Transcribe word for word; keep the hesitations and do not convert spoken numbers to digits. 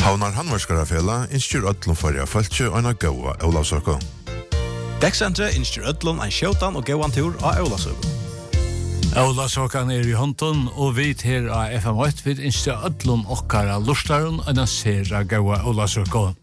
Havnar Handverkskarafela innskjur öllum fyrir fölkju og eina góa Ólavsøku. Dekksentre innskjur öllum ein skjótan og góan tur á Ólavsøku. Ólavsøkan er i hånden, og vi her av F M åtte vil innskjur öllum okkara lustarum eina sera góa Ólavsøku.